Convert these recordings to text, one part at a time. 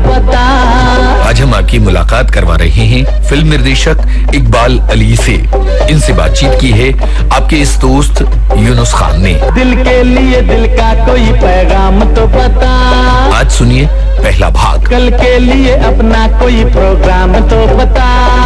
बता। आज हम आपकी मुलाकात करवा रहे हैं फिल्म निर्देशक इकबाल अली से। इनसे बातचीत की है आपके इस दोस्त यूनुस खान ने। दिल के लिए दिल का कोई पैगाम तो बता। आज सुनिए पहला भाग। कल के लिए अपना कोई प्रोग्राम तो बता।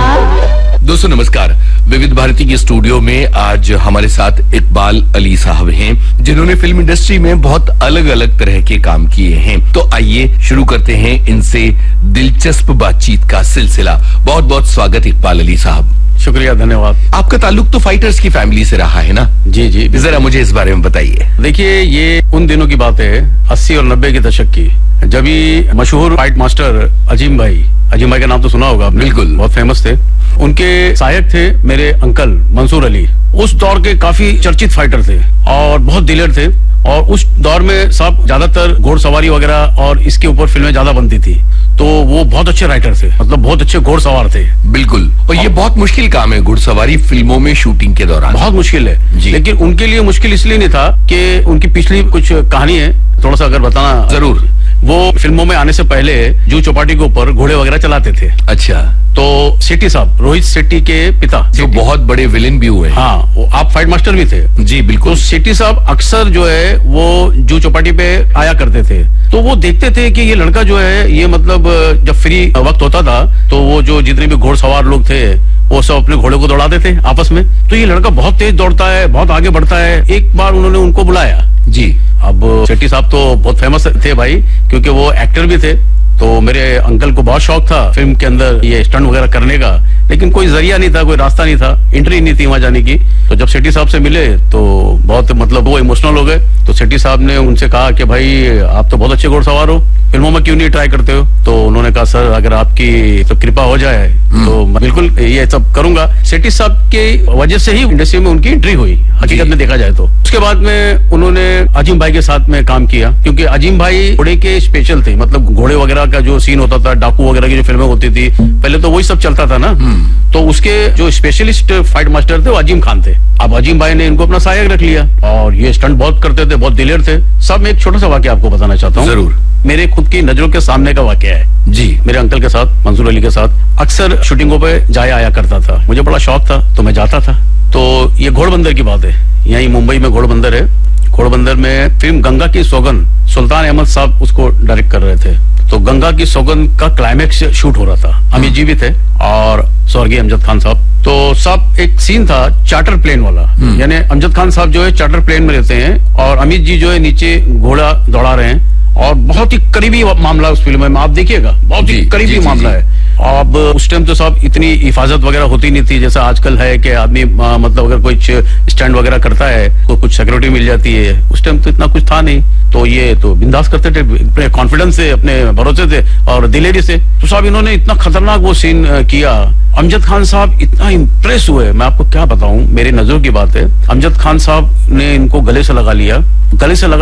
दोस्तों नमस्कार। विविध भारती के स्टूडियो में आज हमारे साथ इकबाल अली साहब हैं, जिन्होंने फिल्म इंडस्ट्री में बहुत अलग अलग तरह के काम किए हैं। तो आइए शुरू करते हैं इनसे दिलचस्प बातचीत का सिलसिला। बहुत बहुत स्वागत इकबाल अली साहब। शुक्रिया, धन्यवाद। आपका ताल्लुक तो फाइटर्स की फैमिली से रहा है ना? जी जी। जरा मुझे इस बारे में बताइए। देखिए, ये उन दिनों की बात है 80 और 90 के दशक की, जब ही मशहूर फाइट मास्टर अजीम भाई का नाम तो सुना होगा आपने। बिल्कुल। बहुत फेमस थे। उनके सहायक थे मेरे अंकल मंसूर अली। उस दौर के काफी चर्चित फाइटर थे और बहुत दिलेर थे। और उस दौर में सब ज्यादातर घोड़सवारी वगैरह और इसके ऊपर फिल्में ज्यादा बनती थी। तो वो बहुत अच्छे राइटर थे, मतलब बहुत अच्छे घोड़सवार थे। बिल्कुल। और ये बहुत मुश्किल काम है घुड़सवारी फिल्मों में शूटिंग के दौरान। बहुत मुश्किल है जी। लेकिन उनके लिए मुश्किल इसलिए नहीं था कि उनकी पिछली कुछ कहानी है, थोड़ा सा अगर बताना। जरूर। वो फिल्मों में आने से पहले जू चौपाटी के ऊपर घोड़े वगैरह चलाते थे। अच्छा। तो सेठी साहब, रोहित सेठी के पिता, जो बहुत बड़े विलेन भी हुए। हाँ, वो आप फाइट मास्टर भी थे। जी बिल्कुल। तो सेठी साहब अक्सर जो है वो जू चौपाटी पे आया करते थे। तो वो देखते थे कि ये लड़का जो है, ये मतलब जब फ्री वक्त होता था तो वो जो जितने भी घोड़सवार लोग थे वो सब अपने घोड़े को दौड़ाते थे आपस में। तो ये लड़का बहुत तेज दौड़ता है, बहुत आगे बढ़ता है। एक बार उन्होंने उनको बुलाया जी। अब शेट्टी साहब तो बहुत फेमस थे भाई, क्योंकि वो एक्टर भी थे। तो मेरे अंकल को बहुत शौक था फिल्म के अंदर ये स्टंट वगैरह करने का, लेकिन कोई जरिया नहीं था, कोई रास्ता नहीं था, एंट्री नहीं थी वहां जाने की। तो जब शेट्टी साहब से मिले तो बहुत मतलब वो इमोशनल हो गए। तो शेट्टी साहब ने उनसे कहा कि भाई आप तो बहुत अच्छे घोड़सवार हो, फिल्मों में क्यों नहीं ट्राई करते हो? तो उन्होंने कहा सर अगर आपकी तो कृपा हो जाए तो मैं बिल्कुल ये सब करूंगा। शेट्टी साहब के वजह से ही इंडस्ट्री में उनकी एंट्री हुई, हकीकत में देखा जाए तो। उसके बाद में उन्होंने अजीम भाई के साथ में काम किया, क्योंकि अजीम भाई घोड़े के स्पेशल थे। मतलब घोड़े वगैरह का जो सीन होता था, डाकू वगैरह की जो फिल्में होती थी पहले, तो वही सब चलता था ना। तो उसके जो स्पेशलिस्ट फाइट मास्टर थे वो अजीम खान थे। अब अजीम भाई ने इनको अपना सहायक रख लिया और ये स्टंट बहुत करते थे, बहुत दिलेर थे सब। मैं एक छोटा सा वाकया आपको बताना चाहता हूँ। जरूर। मेरे खुद की नजरों के सामने का वाकया है जी। मेरे अंकल के साथ, मंसूर अली के साथ अक्सर शूटिंगों पे जाया आया करता था। मुझे बड़ा शौक था तो मैं जाता था। तो ये घोड़बंदर की बात है, यही मुंबई में घोड़बंदर है। घोड़बंदर में फिल्म गंगा की सौगंध, सुल्तान अहमद साहब उसको डायरेक्ट कर रहे थे। तो गंगा की सौगंध का क्लाइमैक्स शूट हो रहा था। अमित जी भी थे और स्वर्गीय अमजद खान साहब। तो सब एक सीन था चार्टर प्लेन वाला, यानी अमजद खान साहब जो है चार्टर प्लेन में रहते हैं और अमित जी जो है नीचे घोड़ा दौड़ा रहे हैं। और बहुत ही करीबी मामला उस फिल्म में, आप देखिएगा, बहुत ही करीबी मामला है। अब उस टाइम तो सब इतनी हिफाजत वगैरह होती नहीं थी जैसा आजकल है कि आदमी मतलब अगर कोई स्टैंड वगैरह करता है तो कुछ सिक्योरिटी मिल जाती है। उस टाइम तो इतना कुछ था नहीं। तो ये तो बिंदास करते थे, अपने कॉन्फिडेंस से, अपने भरोसे से और दिलेरी से। तो साहब इन्होंने इतना खतरनाक वो सीन किया। अमजद खान साहब इतना इम्प्रेस हुए, मैं आपको क्या बताऊं, मेरी नजरों की बात है। अमजद खान साहब ने इनको गले से लगा लिया, गले से लगा